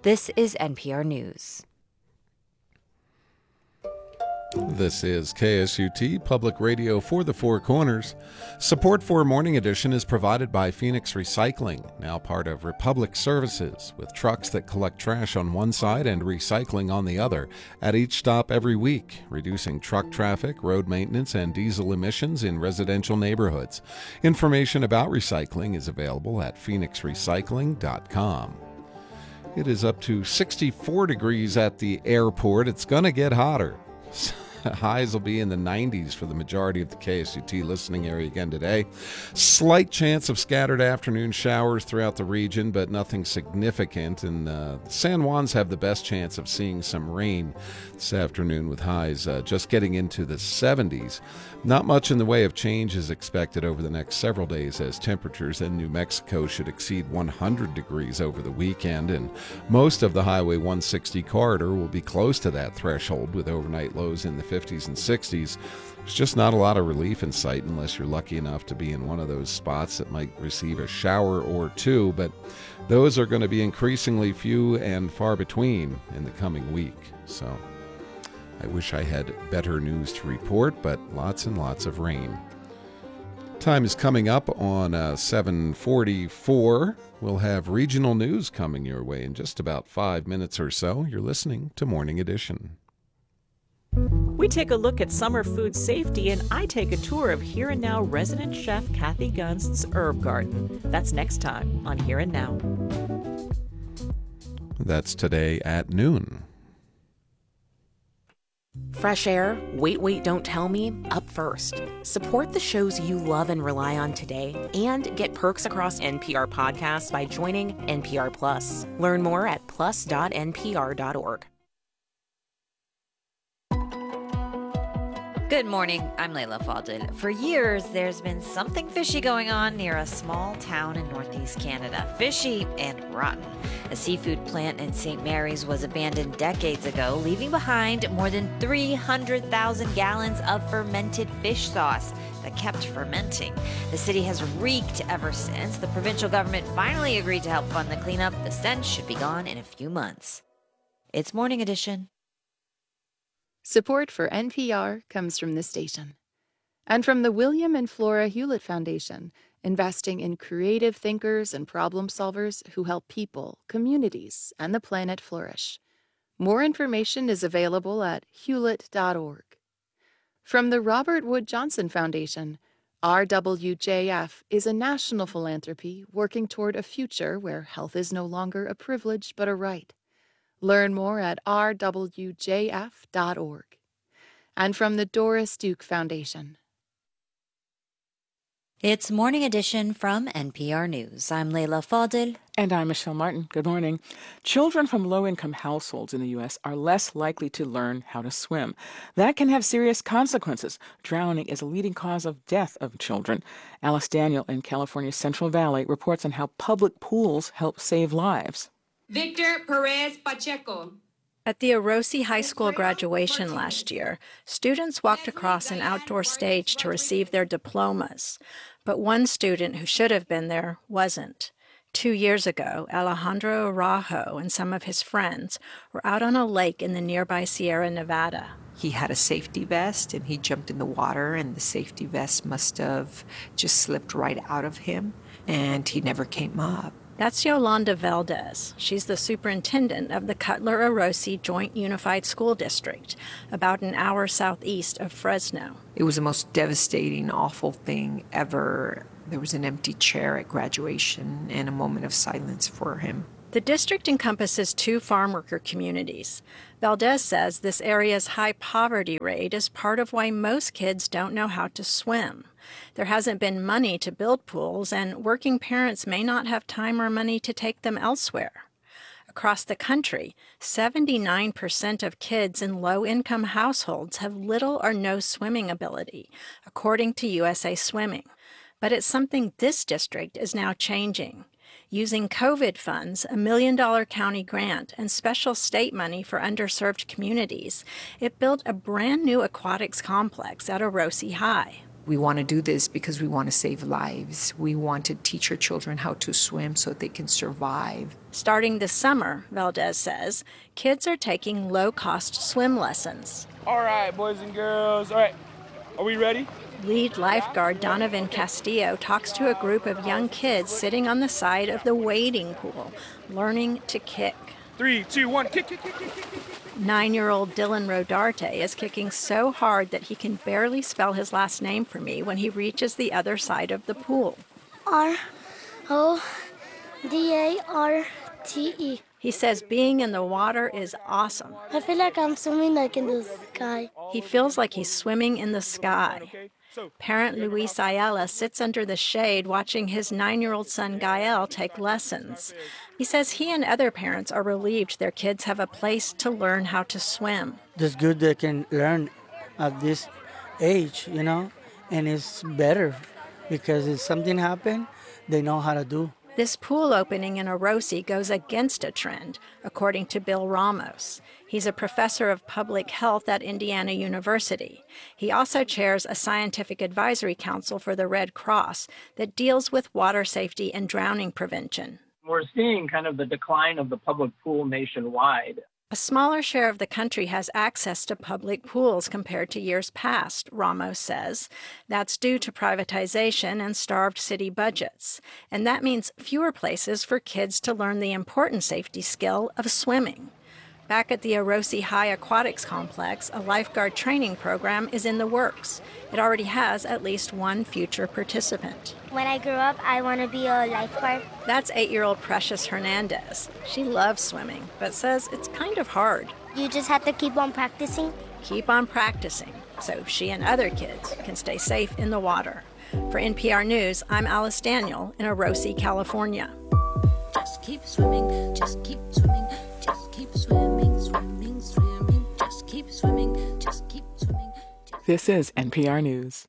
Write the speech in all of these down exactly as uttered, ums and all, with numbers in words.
This is N P R News. This is K S U T Public Radio for the Four Corners. Support for Morning Edition is provided by Phoenix Recycling, now part of Republic Services, with trucks that collect trash on one side and recycling on the other at each stop every week, reducing truck traffic, road maintenance, and diesel emissions in residential neighborhoods. Information about recycling is available at phoenix recycling dot com. It is up to sixty-four degrees at the airport. It's going to get hotter. Highs will be in the nineties for the majority of the K S U T listening area again today. Slight chance of scattered afternoon showers throughout the region, but nothing significant. And uh, San Juans have the best chance of seeing some rain this afternoon, with highs uh, just getting into the seventies. Not much in the way of change is expected over the next several days, as temperatures in New Mexico should exceed one hundred degrees over the weekend, and most of the Highway one sixty corridor will be close to that threshold, with overnight lows in the fifties and sixties. There's just not a lot of relief in sight unless you're lucky enough to be in one of those spots that might receive a shower or two, but those are going to be increasingly few and far between in the coming week. So I wish I had better news to report, but lots and lots of rain. Time is coming up on uh, seven forty-four. We'll have regional news coming your way in just about five minutes or so. You're listening to Morning Edition. We take a look at summer food safety, and I take a tour of Here and Now resident chef Kathy Gunst's herb garden. That's next time on Here and Now. That's today at noon. Fresh air, Wait, Wait, Don't Tell Me, up first. Support the shows you love and rely on today, and get perks across N P R podcasts by joining N P R Plus. Learn more at plus dot n p r dot org. Good morning, I'm Layla Fadil. For years, there's been something fishy going on near a small town in northeast Canada. Fishy and rotten. A seafood plant in Saint Mary's was abandoned decades ago, leaving behind more than three hundred thousand gallons of fermented fish sauce that kept fermenting. The city has reeked ever since. The provincial government finally agreed to help fund the cleanup. The stench should be gone in a few months. It's Morning Edition. Support for N P R comes from this station and from the William and Flora Hewlett Foundation, investing in creative thinkers and problem solvers who help people, communities, and the planet flourish. More information is available at hewlett dot org. From the Robert Wood Johnson Foundation, R W J F is a national philanthropy working toward a future where health is no longer a privilege but a right. Learn more at r w j f dot org. And from the Doris Duke Foundation. It's Morning Edition from N P R News. I'm Layla Fadil. And I'm Michelle Martin. Good morning. Children from low-income households in the U S are less likely to learn how to swim. That can have serious consequences. Drowning is a leading cause of death of children. Alice Daniel in California's Central Valley reports on how public pools help save lives. Victor Perez Pacheco. At the Orosi High School graduation last year, students walked across an outdoor stage to receive their diplomas. But one student who should have been there wasn't. Two years ago, Alejandro Araujo and some of his friends were out on a lake in the nearby Sierra Nevada. He had a safety vest, and he jumped in the water, and the safety vest must have just slipped right out of him, and he never came up. That's Yolanda Valdez. She's the superintendent of the Cutler-Orosi Joint Unified School District, about an hour southeast of Fresno. It was the most devastating, awful thing ever. There was an empty chair at graduation and a moment of silence for him. The district encompasses two farm worker communities. Valdez says this area's high poverty rate is part of why most kids don't know how to swim. There hasn't been money to build pools, and working parents may not have time or money to take them elsewhere. Across the country, seventy-nine percent of kids in low-income households have little or no swimming ability, according to U S A Swimming. But it's something this district is now changing. Using COVID funds, a million-dollar county grant, and special state money for underserved communities, it built a brand-new aquatics complex at Orosi High. We want to do this because we want to save lives. We want to teach our children how to swim so that they can survive. Starting this summer, Valdez says, kids are taking low-cost swim lessons. All right, boys and girls. All right, are we ready? Lead lifeguard Donovan Castillo talks to a group of young kids sitting on the side of the wading pool, learning to kick. Three, two, one, kick, kick, kick, kick, kick, kick. Nine-year-old Dylan Rodarte is kicking so hard that he can barely spell his last name for me when he reaches the other side of the pool. R O D A R T E. He says being in the water is awesome. I feel like I'm swimming like in the sky. He feels like he's swimming in the sky. Parent Luis Ayala sits under the shade watching his nine-year-old son Gael take lessons. He says he and other parents are relieved their kids have a place to learn how to swim. It's good they can learn at this age, you know, and it's better because if something happens, they know how to do. This pool opening in Orosi goes against a trend, according to Bill Ramos. He's a professor of public health at Indiana University. He also chairs a scientific advisory council for the Red Cross that deals with water safety and drowning prevention. We're seeing kind of the decline of the public pool nationwide. A smaller share of the country has access to public pools compared to years past, Ramos says. That's due to privatization and starved city budgets. And that means fewer places for kids to learn the important safety skill of swimming. Back at the Orosi High Aquatics Complex, a lifeguard training program is in the works. It already has at least one future participant. When I grow up, I want to be a lifeguard. That's eight-year-old Precious Hernandez. She loves swimming, but says it's kind of hard. You just have to keep on practicing? Keep on practicing, so she and other kids can stay safe in the water. For N P R News, I'm Alice Daniel in Orosi, California. Just keep swimming, just keep swimming, just keep swimming, swimming, swimming, just keep swimming, just keep swimming. Just... This is N P R News.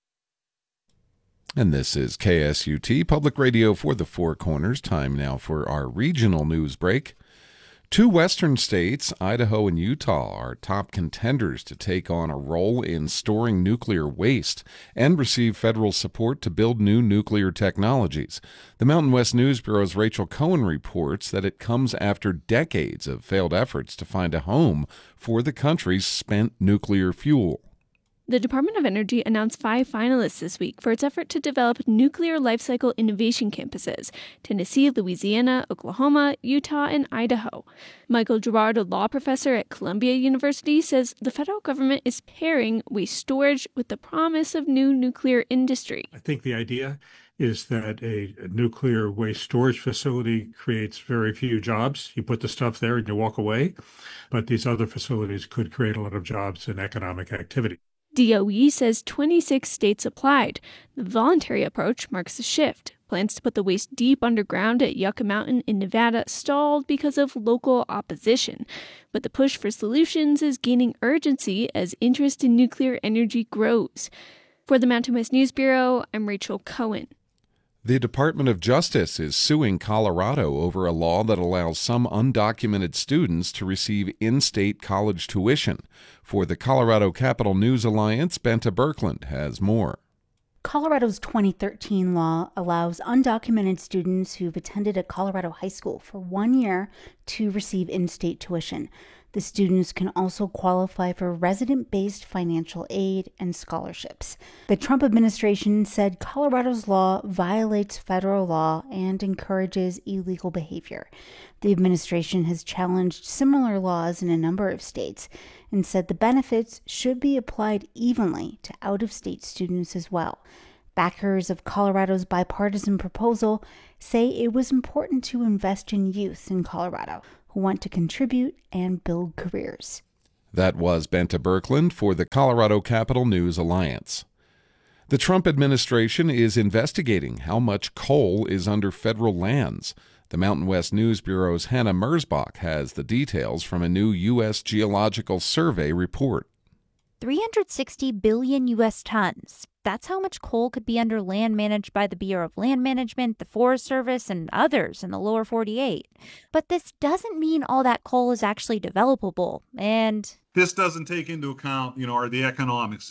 And this is K S U T, Public Radio for the Four Corners. Time now for our regional news break. Two western states, Idaho and Utah, are top contenders to take on a role in storing nuclear waste and receive federal support to build new nuclear technologies. The Mountain West News Bureau's Rachel Cohen reports that it comes after decades of failed efforts to find a home for the country's spent nuclear fuel. The Department of Energy announced five finalists this week for its effort to develop nuclear life cycle innovation campuses: Tennessee, Louisiana, Oklahoma, Utah, and Idaho. Michael Girard, a law professor at Columbia University, says the federal government is pairing waste storage with the promise of new nuclear industry. I think the idea is that a, a nuclear waste storage facility creates very few jobs. You put the stuff there and you walk away. But these other facilities could create a lot of jobs and economic activity. D O E says twenty-six states applied. The voluntary approach marks a shift. Plans to put the waste deep underground at Yucca Mountain in Nevada stalled because of local opposition. But the push for solutions is gaining urgency as interest in nuclear energy grows. For the Mountain West News Bureau, I'm Rachel Cohen. The Department of Justice is suing Colorado over a law that allows some undocumented students to receive in-state college tuition. For the Colorado Capital News Alliance, Benta Birkeland has more. Colorado's twenty thirteen law allows undocumented students who've attended a Colorado high school for one year to receive in-state tuition. The students can also qualify for resident-based financial aid and scholarships. The Trump administration said Colorado's law violates federal law and encourages illegal behavior. The administration has challenged similar laws in a number of states and said the benefits should be applied evenly to out-of-state students as well. Backers of Colorado's bipartisan proposal say it was important to invest in youth in Colorado who want to contribute and build careers. That was Benta Birkeland for the Colorado Capital News Alliance. The Trump administration is investigating how much coal is under federal lands. The Mountain West News Bureau's Hannah Merzbach has the details from a new U S Geological Survey report. three hundred sixty billion U S tons. That's how much coal could be under land managed by the Bureau of Land Management, the Forest Service, and others in the lower forty-eight. But this doesn't mean all that coal is actually developable, and this doesn't take into account, you know, are the economics there.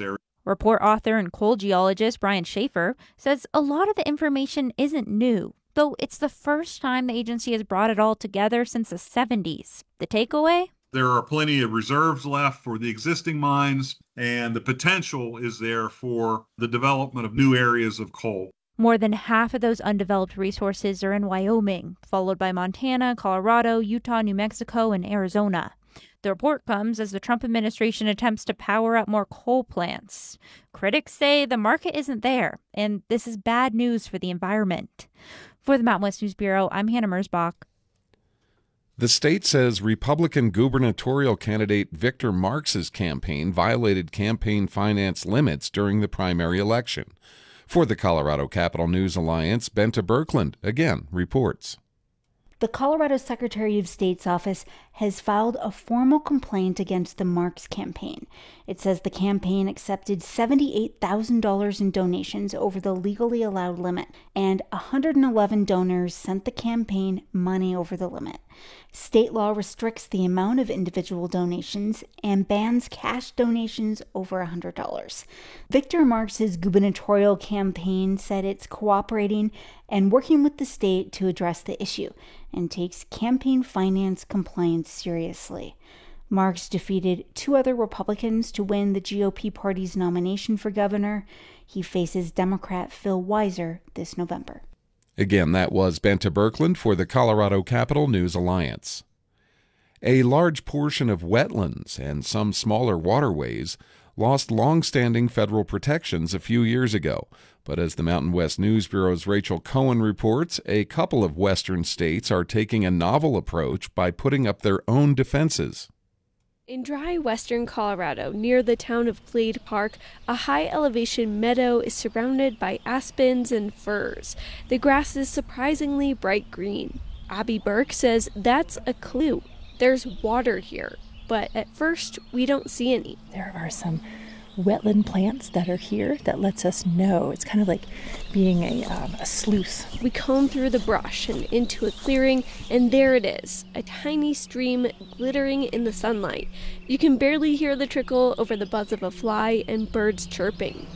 Report author and coal geologist Brian Schaefer says a lot of the information isn't new, though it's the first time the agency has brought it all together since the seventies. The takeaway? There are plenty of reserves left for the existing mines, and the potential is there for the development of new areas of coal. More than half of those undeveloped resources are in Wyoming, followed by Montana, Colorado, Utah, New Mexico, and Arizona. The report comes as the Trump administration attempts to power up more coal plants. Critics say the market isn't there, and this is bad news for the environment. For the Mountain West News Bureau, I'm Hannah Mersbach. The state says Republican gubernatorial candidate Victor Marx's campaign violated campaign finance limits during the primary election. For the Colorado Capital News Alliance, Benta Birkeland again reports. The Colorado Secretary of State's office has filed a formal complaint against the Marx campaign. It says the campaign accepted seventy-eight thousand dollars in donations over the legally allowed limit, and one hundred eleven donors sent the campaign money over the limit. State law restricts the amount of individual donations and bans cash donations over one hundred dollars. Victor Marx's gubernatorial campaign said it's cooperating and working with the state to address the issue and takes campaign finance compliance seriously. Marx defeated two other Republicans to win the G O P party's nomination for governor. He faces Democrat Phil Weiser this November. Again, that was Benta Birkeland for the Colorado Capital News Alliance. A large portion of wetlands and some smaller waterways lost long-standing federal protections a few years ago. But as the Mountain West News Bureau's Rachel Cohen reports, a couple of western states are taking a novel approach by putting up their own defenses. In dry western Colorado, near the town of Glade Park, a high-elevation meadow is surrounded by aspens and firs. The grass is surprisingly bright green. Abby Burke says that's a clue. There's water here, but at first we don't see any. There are some wetland plants that are here that lets us know. It's kind of like being a, um, a sluice. We comb through the brush and into a clearing, and there it is, a tiny stream glittering in the sunlight. You can barely hear the trickle over the buzz of a fly and birds chirping.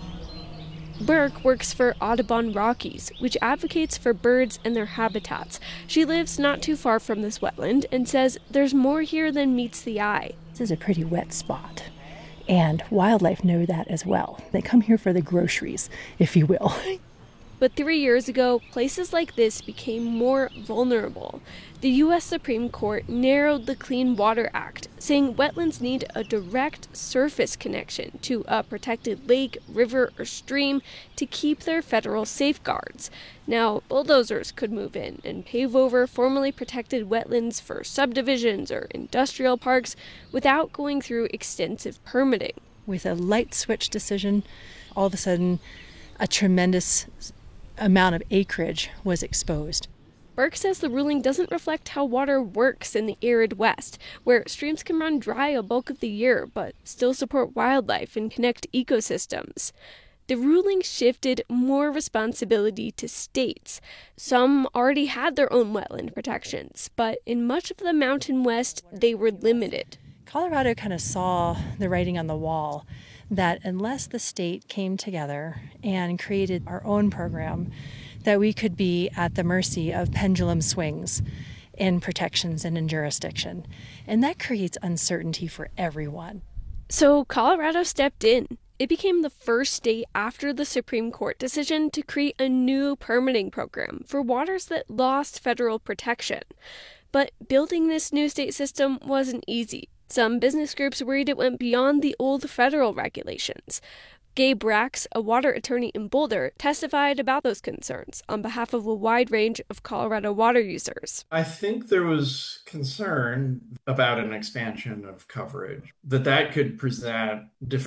Burke works for Audubon Rockies, which advocates for birds and their habitats. She lives not too far from this wetland and says there's more here than meets the eye. This is a pretty wet spot. And wildlife know that as well. They come here for the groceries, if you will. But three years ago, places like this became more vulnerable. The U S Supreme Court narrowed the Clean Water Act, saying wetlands need a direct surface connection to a protected lake, river, or stream to keep their federal safeguards. Now, bulldozers could move in and pave over formerly protected wetlands for subdivisions or industrial parks without going through extensive permitting. With a light switch decision, all of a sudden, a tremendous amount of acreage was exposed. Burke says the ruling doesn't reflect how water works in the arid West, where streams can run dry a bulk of the year but still support wildlife and connect ecosystems. The ruling shifted more responsibility to states. Some already had their own wetland protections, but in much of the Mountain West, they were limited. Colorado kind of saw the writing on the wall that unless the state came together and created our own program, that we could be at the mercy of pendulum swings in protections and in jurisdiction. And that creates uncertainty for everyone. So Colorado stepped in. It became the first state after the Supreme Court decision to create a new permitting program for waters that lost federal protection. But building this new state system wasn't easy. Some business groups worried it went beyond the old federal regulations. Gabe Rax, a water attorney in Boulder, testified about those concerns on behalf of a wide range of Colorado water users. I think there was concern about an expansion of coverage, that that could present different